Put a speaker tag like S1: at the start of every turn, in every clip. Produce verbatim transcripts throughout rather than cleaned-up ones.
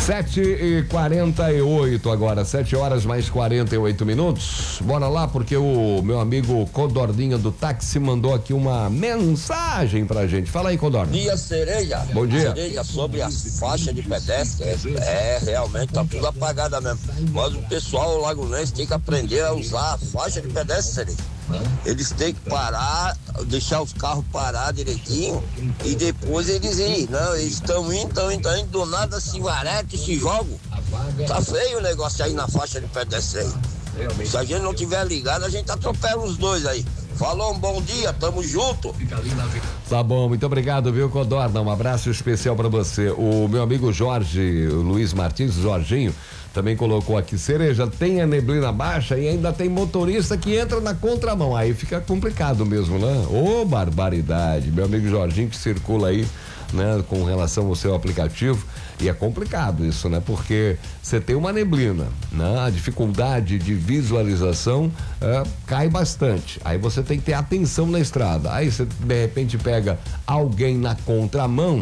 S1: sete e quarenta e oito agora, sete horas mais quarenta e oito minutos. Bora lá, porque o meu amigo Codorninho do táxi mandou aqui uma mensagem pra gente. Fala aí, Codorninho.
S2: Bom dia, Cereja.
S1: Bom dia.
S2: Cereja, sobre a faixa de pedestre, é, é realmente tá tudo apagada mesmo. Mas o pessoal lagunense tem que aprender a usar a faixa de pedestre, Cereja. Eles têm que parar, deixar os carros parar direitinho e depois eles ir. Não, eles estão indo, estão indo, estão indo, do nada se varete, se jogam. Tá feio o negócio aí na faixa de pedestre aí. Se a gente não tiver ligado, a gente atropela os dois aí. Falou, um bom dia, tamo junto.
S1: Tá bom, muito obrigado, viu, Codorna? Um abraço especial pra você. O meu amigo Jorge, o Luiz Martins, Jorginho, também colocou aqui, Cereja, tem a neblina baixa e ainda tem motorista que entra na contramão. Aí fica complicado mesmo, né? Ô, barbaridade. Meu amigo Jorginho que circula aí, né, com relação ao seu aplicativo, e é complicado isso, né, porque você tem uma neblina, né, a dificuldade de visualização é, cai bastante, aí você tem que ter atenção na estrada, aí você de repente pega alguém na contramão,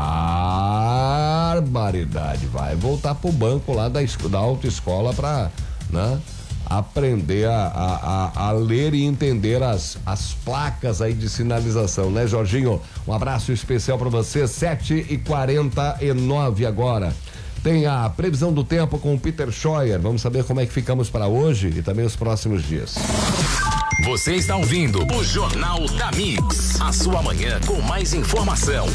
S1: a barbaridade, vai voltar pro banco lá da, da autoescola pra, né, aprender a, a, a, a ler e entender as, as placas aí de sinalização, né, Jorginho? Um abraço especial para você, sete e quarenta e nove agora. Tem a previsão do tempo com o Peter Scheuer. Vamos saber como é que ficamos para hoje e também os próximos dias.
S3: Você está ouvindo o Jornal da Mix, a sua manhã com mais informação.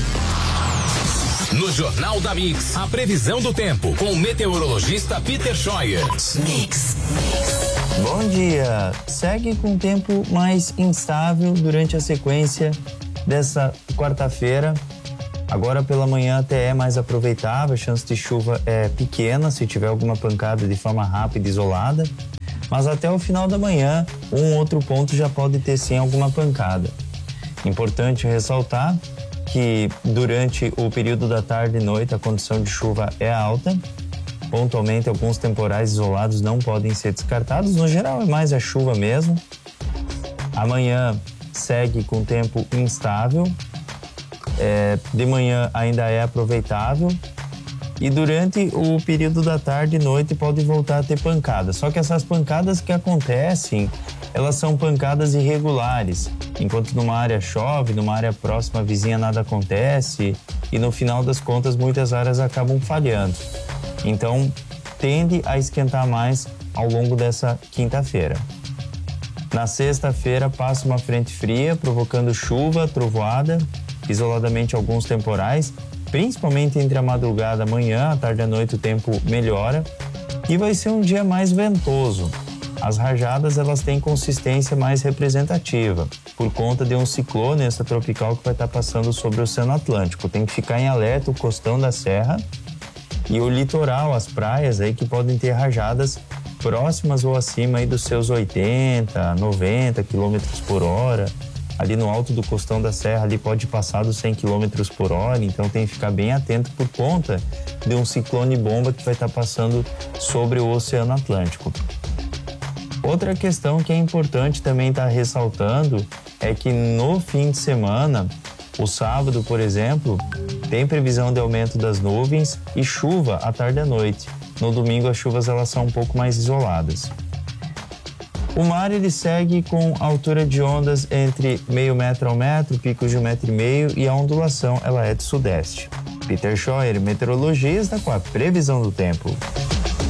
S3: No Jornal da Mix, a previsão do tempo com o meteorologista Peter Scheuer. Mix.
S4: Bom dia. Segue com tempo mais instável durante a sequência dessa quarta-feira. Agora pela manhã até é mais aproveitável, a chance de chuva é pequena se tiver alguma pancada de forma rápida e isolada. Mas até o final da manhã, um outro ponto já pode ter sim alguma pancada. Importante ressaltar que durante o período da tarde e noite a condição de chuva é alta. Pontualmente, alguns temporais isolados não podem ser descartados. No geral, é mais a chuva mesmo. Amanhã segue com tempo instável. É, de manhã ainda é aproveitável. E durante o período da tarde e noite pode voltar a ter pancadas. Só que essas pancadas que acontecem, elas são pancadas irregulares. Enquanto numa área chove, numa área próxima vizinha nada acontece. E no final das contas, muitas áreas acabam falhando. Então, tende a esquentar mais ao longo dessa quinta-feira. Na sexta-feira, passa uma frente fria, provocando chuva, trovoada, isoladamente alguns temporais, principalmente entre a madrugada e a manhã, à tarde e à noite o tempo melhora e vai ser um dia mais ventoso. As rajadas, elas têm consistência mais representativa, por conta de um ciclone extratropical que vai estar passando sobre o Oceano Atlântico. Tem que ficar em alerta o costão da serra e o litoral, as praias aí que podem ter rajadas próximas ou acima aí dos seus oitenta, noventa quilômetros por hora. Ali no alto do costão da serra, ali pode passar dos cem quilômetros por hora, então tem que ficar bem atento por conta de um ciclone bomba que vai estar passando sobre o Oceano Atlântico. Outra questão que é importante também estar ressaltando é que no fim de semana, o sábado, por exemplo, tem previsão de aumento das nuvens e chuva à tarde e à noite. No domingo, as chuvas elas são um pouco mais isoladas. O mar ele segue com altura de ondas entre meio metro ao metro, picos de um metro e meio e a ondulação ela é de sudeste. Peter Scheuer, meteorologista, com a previsão do tempo.